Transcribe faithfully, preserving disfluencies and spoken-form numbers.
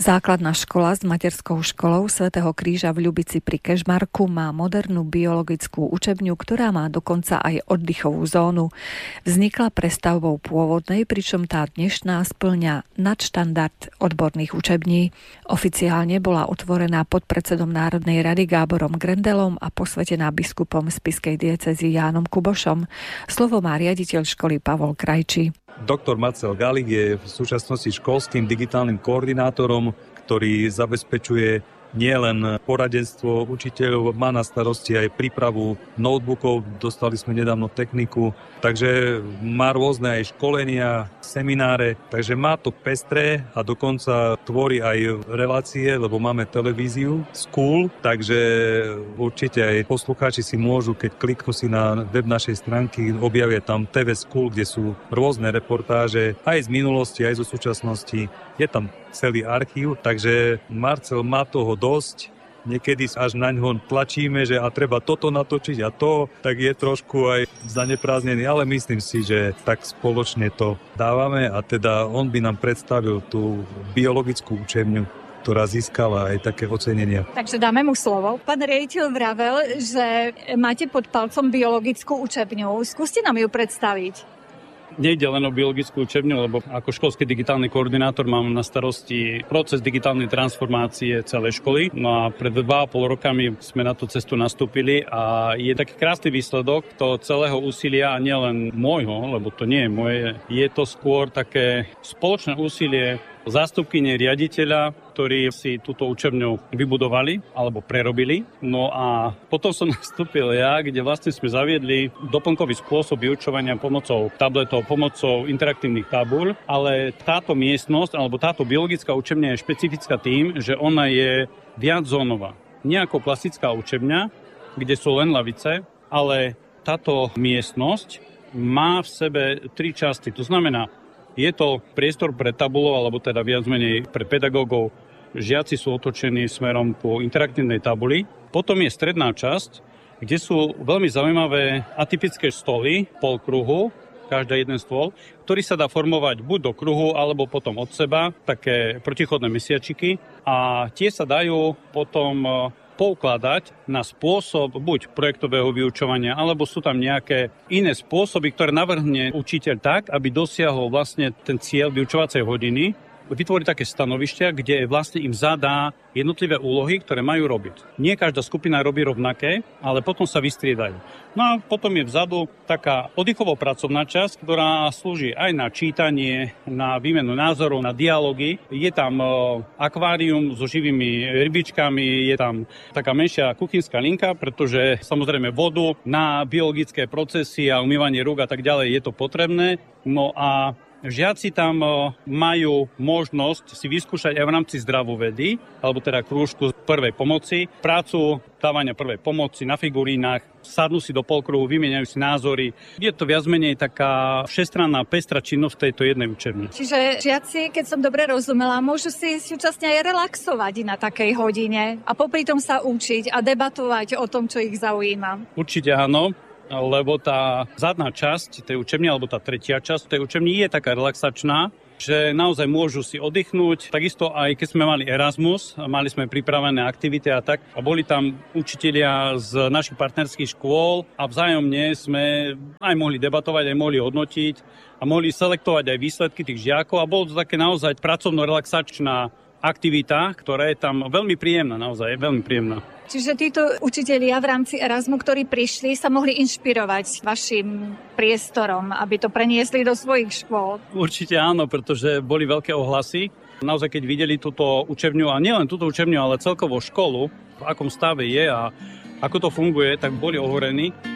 Základná škola s materskou školou Svätého Kríža v Ľubici pri Kežmarku má modernú biologickú učebňu, ktorá má dokonca aj oddychovú zónu. Vznikla prestavbou pôvodnej, pričom tá dnešná spĺňa nadštandard odborných učební. Oficiálne bola otvorená podpredsedom Národnej rady Gáborom Grendelom a posvetená biskupom spišskej diecézy Jánom Kubošom. Slovo má riaditeľ školy Pavol Krajčí. Doktor Marcel Gálik je v súčasnosti školským digitálnym koordinátorom, ktorý zabezpečuje nielen poradenstvo učiteľov, má na starosti aj prípravu notebookov, dostali sme nedávno techniku, takže má rôzne aj školenia, semináre, takže má to pestré a dokonca tvorí aj relácie, lebo máme televíziu School, takže určite aj poslucháči si môžu, keď kliknú si na web našej stránky, objavia tam té vé School, kde sú rôzne reportáže aj z minulosti, aj zo súčasnosti. Je tam celý archív, takže Marcel má toho dosť. Niekedy až na ňo tlačíme, že a treba toto natočiť a to, tak je trošku aj zaneprázdnený, ale myslím si, že tak spoločne to dávame a teda on by nám predstavil tú biologickú učebňu, ktorá získala aj také ocenenia. Takže dáme mu slovo. Pán riaditeľ vravel, že máte pod palcom biologickú učebňu. Skúste nám ju predstaviť. Nejde len o biologickú učebňu, lebo ako školský digitálny koordinátor mám na starosti proces digitálnej transformácie celej školy. No a pred dva a pol rokami sme na tú cestu nastúpili a je taký krásny výsledok toho celého úsilia, a nielen môjho, lebo to nie je moje, je to skôr také spoločné úsilie zástupkyne riaditeľa, ktorí si túto učebňu vybudovali alebo prerobili. No a potom som nastúpil ja, kde vlastne sme zaviedli doplnkový spôsob vyučovania pomocou tabletov, pomocou interaktívnych tabúľ, ale táto miestnosť alebo táto biologická učebňa je špecifická tým, že ona je viaczónová. Nie ako klasická učebňa, kde sú len lavice, ale táto miestnosť má v sebe tri časti. To znamená, je to priestor pre tabulov, alebo teda viac menej pre pedagógov. Žiaci sú otočení smerom po interaktívnej tabuli. Potom je stredná časť, kde sú veľmi zaujímavé atypické stoly, polkruhu, každý jeden stôl, ktorý sa dá formovať buď do kruhu, alebo potom od seba, také protichodné mesiačiky. A tie sa dajú potom poukladať na spôsob buď projektového vyučovania, alebo sú tam nejaké iné spôsoby, ktoré navrhne učiteľ tak, aby dosiahol vlastne ten cieľ vyučovacej hodiny. Vytvorí také stanovištia, kde vlastne im zadá jednotlivé úlohy, ktoré majú robiť. Nie každá skupina robí rovnaké, ale potom sa vystriedajú. No a potom je vzadu taká oddychovo-pracovná časť, ktorá slúži aj na čítanie, na výmenu názorov, na dialógy. Je tam akvárium so živými rybičkami, je tam taká menšia kuchynská linka, pretože samozrejme vodu na biologické procesy a umývanie rúk a tak ďalej je to potrebné. No a žiaci tam majú možnosť si vyskúšať aj v rámci zdravovedy, alebo teda krúžku prvej pomoci, prácu dávania prvej pomoci na figurínach, sadnú si do polkruhu, vymieňajú si názory. Je to viac menej taká všestranná pestrá činnosť v tejto jednej učebni. Čiže žiaci, keď som dobre rozumela, môžu si súčasne aj relaxovať na takej hodine a popri tom sa učiť a debatovať o tom, čo ich zaujíma. Určite áno. Lebo tá zadná časť tej učebne, alebo tá tretia časť tej učebni je taká relaxačná, že naozaj môžu si oddychnúť. Takisto aj keď sme mali Erasmus, mali sme pripravené aktivity a tak, a boli tam učitelia z našich partnerských škôl a vzájomne sme aj mohli debatovať, aj mohli hodnotiť a mohli selektovať aj výsledky tých žiakov a bolo to také naozaj pracovno-relaxačná aktivita, ktorá je tam veľmi príjemná, naozaj je veľmi príjemná. Čiže títo učitelia v rámci Erasmu, ktorí prišli, sa mohli inšpirovať vašim priestorom, aby to preniesli do svojich škôl? Určite áno, pretože boli veľké ohlasy. Naozaj, keď videli túto učebňu, a nielen túto učebňu, ale celkovo školu, v akom stave je a ako to funguje, tak boli ohorení.